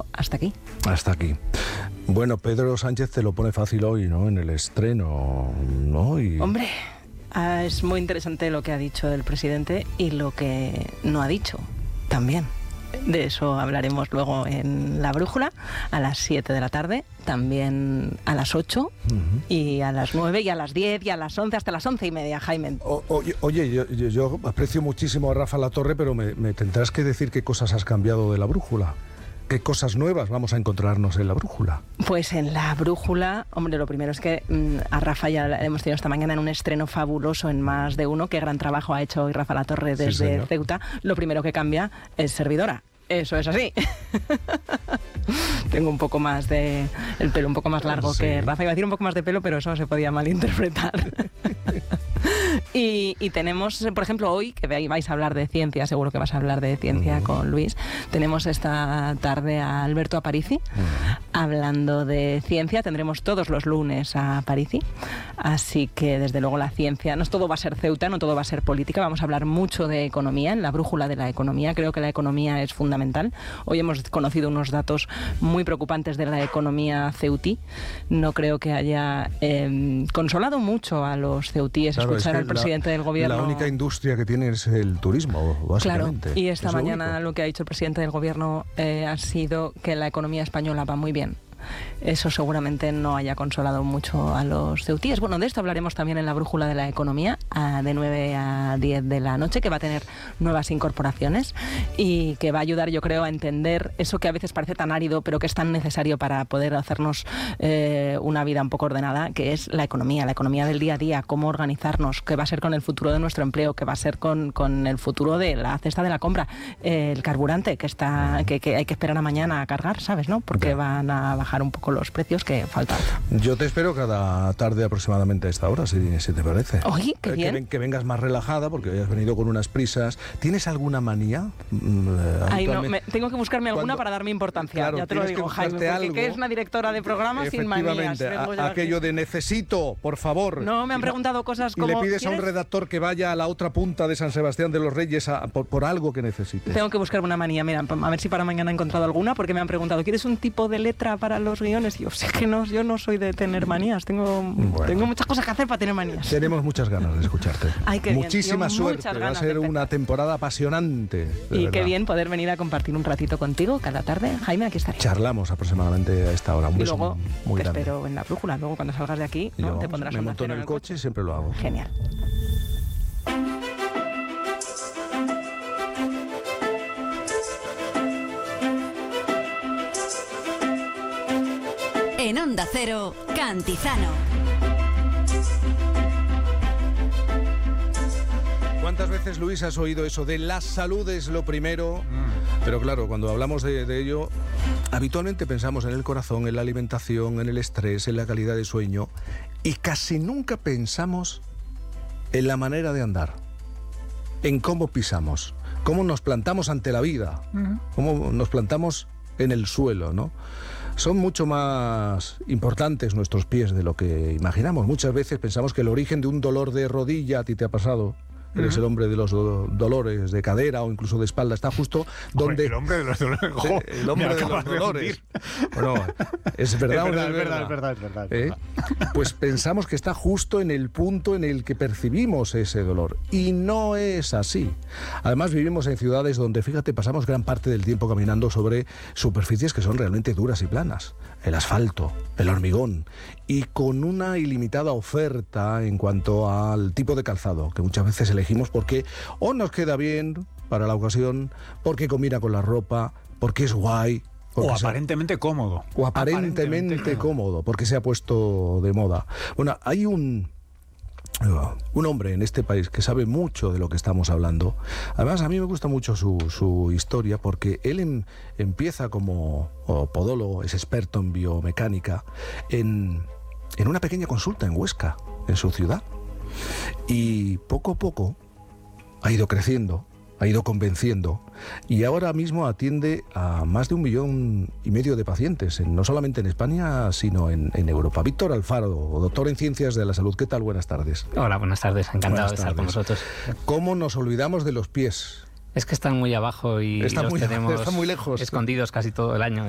pero hasta aquí. Hasta aquí. Bueno, Pedro Sánchez te lo pone fácil hoy, ¿no? En el estreno, ¿no? Hombre, es muy interesante lo que ha dicho el presidente y lo que no ha dicho también. De eso hablaremos luego en La Brújula, a las 7 de la tarde, también a las 8, y a las 9, y a las 10, y a las 11, hasta las 11:30, Jaime. Oye, yo aprecio muchísimo a Rafa Latorre, pero me tendrás que decir qué cosas has cambiado de La Brújula. ¿Qué cosas nuevas vamos a encontrarnos en La Brújula? Pues en La Brújula, hombre, lo primero es que a Rafa ya la hemos tenido esta mañana en un estreno fabuloso en Más de Uno. Qué gran trabajo ha hecho hoy Rafa Latorre desde Ceuta. Lo primero que cambia es servidora. Eso es así. Tengo un poco más de... el pelo un poco más largo que Rafa. Iba a decir un poco más de pelo, pero eso se podía malinterpretar. Y tenemos, por ejemplo, hoy, que vais a hablar de ciencia, seguro que vas a hablar de ciencia con Luis, tenemos esta tarde a Alberto Aparici hablando de ciencia. Tendremos todos los lunes a Aparici, así que desde luego la ciencia, no todo va a ser Ceuta, no todo va a ser política, vamos a hablar mucho de economía, en La Brújula de la economía. Creo que la economía es fundamental. Hoy hemos conocido unos datos muy preocupantes de la economía ceutí. No creo que haya consolado mucho a los ceutíes escuchar al presidente del gobierno. La única industria que tiene es el turismo, básicamente. Claro, y esta mañana lo que ha dicho el presidente del gobierno ha sido que la economía española va muy bien. Eso seguramente no haya consolado mucho a los ceutíes. Bueno, de esto hablaremos también en La Brújula de la Economía, de 9 a 10 de la noche, que va a tener nuevas incorporaciones y que va a ayudar, yo creo, a entender eso que a veces parece tan árido, pero que es tan necesario para poder hacernos una vida un poco ordenada, que es la economía del día a día, cómo organizarnos, qué va a ser con el futuro de nuestro empleo, qué va a ser con el futuro de la cesta de la compra, el carburante que hay que esperar a mañana a cargar, ¿sabes? ¿No? Porque van a bajar un poco los precios que faltan. Yo te espero cada tarde aproximadamente a esta hora, si te parece. Oye, qué bien. Que vengas más relajada, porque hoy has venido con unas prisas. ¿Tienes alguna manía? Ay, no, tengo que buscarme alguna para darme importancia. Claro, ya te lo digo, Jaime, porque ¿qué es una directora de programa sin manías? Aquello de necesito, por favor. No, me han preguntado cosas como... Y le pides a un redactor que vaya a la otra punta de San Sebastián de los Reyes por algo que necesites. Tengo que buscarme una manía. Mira, a ver si para mañana he encontrado alguna, porque me han preguntado, ¿quieres un tipo de letra para los guiones? Y yo sé que no, yo no soy de tener manías, tengo muchas cosas que hacer para tener manías. Tenemos muchas ganas de escucharte. Ay, qué muchísima bien. Suerte, va a ser una temporada apasionante. Y qué bien poder venir a compartir un ratito contigo cada tarde. Jaime, aquí estaré. Charlamos aproximadamente a esta hora. Un beso luego muy te grande. espero en La Brújula, luego cuando salgas de aquí, ¿no? Te pondrás me monto en el coche y siempre lo hago. Genial. En Onda Cero, Cantizano. ¿Cuántas veces, Luis, has oído eso de la salud es lo primero? Pero claro, cuando hablamos de ello, habitualmente pensamos en el corazón, en la alimentación, en el estrés, en la calidad de sueño, y casi nunca pensamos en la manera de andar, en cómo pisamos, cómo nos plantamos ante la vida, cómo nos plantamos en el suelo, ¿no? Son mucho más importantes nuestros pies de lo que imaginamos. Muchas veces pensamos que el origen de un dolor de rodilla, ¿a ti te ha pasado? Eres el hombre de los dolores de cadera o incluso de espalda. Está justo donde... El hombre de los dolores. El hombre de los dolores. Bueno, es verdad. Es verdad. Pues pensamos que está justo en el punto en el que percibimos ese dolor. Y no es así. Además, vivimos en ciudades donde, fíjate, pasamos gran parte del tiempo caminando sobre superficies que son realmente duras y planas. El asfalto, el hormigón. Y con una ilimitada oferta en cuanto al tipo de calzado, que muchas veces elegimos porque o nos queda bien para la ocasión, porque combina con la ropa, porque es guay. O aparentemente cómodo. O aparentemente cómodo, porque se ha puesto de moda. Bueno, hay un hombre en este país que sabe mucho de lo que estamos hablando. Además, a mí me gusta mucho su historia, porque él empieza como podólogo, es experto en biomecánica, en una pequeña consulta en Huesca, en su ciudad. Y poco a poco ha ido creciendo, ha ido convenciendo, y ahora mismo atiende a más de 1,5 millones de pacientes, no solamente en España, sino en Europa. Víctor Alfaro, doctor en Ciencias de la Salud. ¿Qué tal? Buenas tardes. Hola, buenas tardes. Encantado de estar con vosotros. ¿Cómo nos olvidamos de los pies? Es que están muy abajo y los tenemos muy lejos, escondidos casi todo el año